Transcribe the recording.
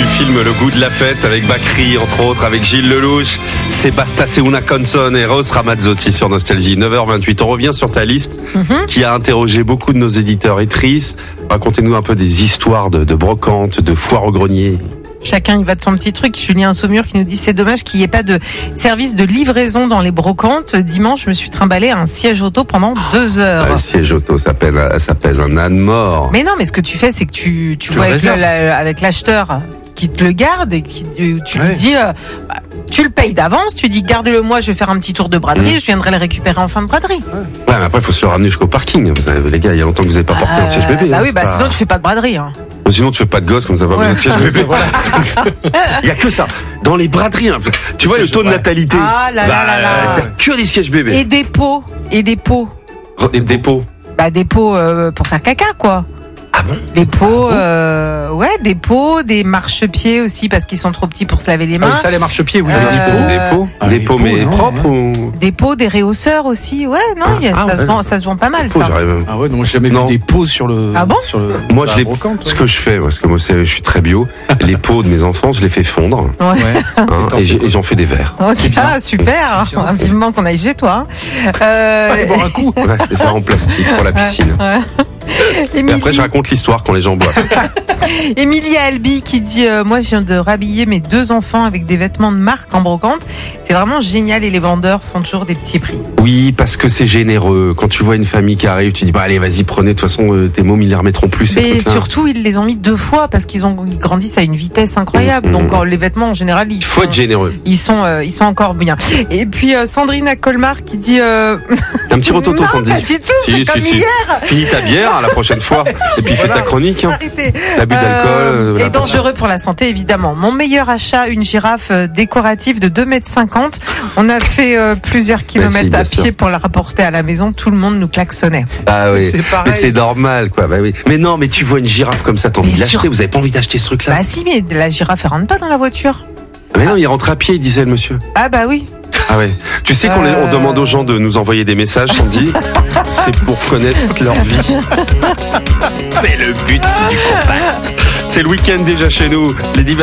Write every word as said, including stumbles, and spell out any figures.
film Le goût de la fête avec Bakri, entre autres, avec Gilles Lelouch, Sebasta Seuna Conson et Rose Ramazzotti sur Nostalgie. neuf heures vingt-huit. On revient sur ta liste mm-hmm. qui a interrogé beaucoup de nos éditeurs et trices. Racontez-nous un peu des histoires de, de brocantes, de foires au grenier. Chacun il va de son petit truc. Julien Saumur qui nous dit c'est dommage qu'il n'y ait pas de service de livraison dans les brocantes. Dimanche, je me suis trimballé à un siège auto pendant deux heures. Un siège auto, ça pèse, ça pèse un âne mort. Mais non, mais ce que tu fais, c'est que tu, tu, tu vois avec, le, la, avec l'acheteur qui te le garde et qui, tu ouais. lui dis, euh, tu le payes d'avance, tu dis gardez-le moi, je vais faire un petit tour de braderie, mmh. je viendrai le récupérer en fin de braderie. Ouais, ouais mais après il faut se le ramener jusqu'au parking. Vous savez, les gars, il y a longtemps que vous n'avez pas porté euh, un siège bébé. Bah hein, oui, bah pas... sinon tu fais pas de braderie. Hein. Sinon tu fais pas de gosse comme t'as pas ouais. besoin de siège bébé. Voilà. Il y a que ça. Dans les braderies, hein. Tu vois le taux de natalité. Ah là là là là. Il y a que des sièges bébés. Et des pots, et des pots. Des, des pots. Bah des pots euh, pour faire caca quoi. Ah bon? Des pots, euh, ouais, des pots, des marchepieds aussi parce qu'ils sont trop petits pour se laver les mains. Ah, ça, les marchepieds, oui. Euh, des pots, ah, des pots, mais non, propres ouais. ou des pots, des réhausseurs aussi, ouais, non, ah, y a, ah, ça ouais. se vend, ça se vend pas mal pots, ça. Ah ouais, non, j'ai jamais non. vu des pots sur le. Ah bon? Sur le, moi, je les, brocante, ouais. ce que je fais, parce que moi, je suis très bio, les pots de mes enfants, je les fais fondre. Ouais. Hein, et, et j'en fais des verres. Oh, c'est bien, ah, super. Vivement qu'on aille chez toi. Euh... Allez boire un coup. Ouais, les verres en plastique pour la piscine. Et après, je raconte l'histoire quand les gens boivent. Emilia Albi qui dit euh, moi, je viens de rhabiller mes deux enfants avec des vêtements de marque en brocante. C'est vraiment génial et les vendeurs font toujours des petits prix. Oui, parce que c'est généreux. Quand tu vois une famille qui arrive, tu dis bah allez, vas-y, prenez. De toute façon, euh, tes mômes, ils les remettront plus. Mais surtout, ils les ont mis deux fois parce qu'ils ont ils grandissent à une vitesse incroyable. Mmh, Donc mmh. les vêtements en général, ils il faut sont, être généreux. Ils sont euh, ils sont encore bien. Et puis euh, Sandrine à Colmar qui dit euh... un petit rototo, non, Sandy. Pas du tout, si, c'est si, comme si. hier. Finis ta bière à la prochaine fois et puis voilà. Fais ta chronique. Hein. L'abus d'alcool. Euh, et dangereux pour la santé, évidemment. Mon meilleur achat, une girafe décorative de deux mètres cinquante. On a fait euh, plusieurs kilomètres bah, si, à pied sûr. Pour la rapporter à la maison. Tout le monde nous klaxonnait. Ah oui, c'est pareil. Mais c'est normal, quoi. Bah oui. Mais non, mais tu vois une girafe comme ça, t'as envie de l'acheter. Sur... Vous avez pas envie d'acheter ce truc-là? Bah si, mais la girafe, elle rentre pas dans la voiture. Mais non, il rentre à pied, il disait le monsieur. Ah bah oui. Ah ouais. Tu sais qu'on euh... on demande aux gens de nous envoyer des messages, Sandy. C'est pour connaître leur vie. C'est le but du compact. C'est le week-end déjà chez nous. Les divas